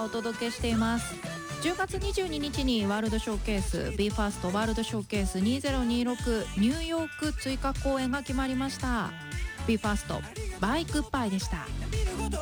お届けしています。10月22日にワールドショーケース BE:FIRST ワールドショーケース2026ニューヨーク追加公演が決まりました。BE:FIRST バイグッバイでした。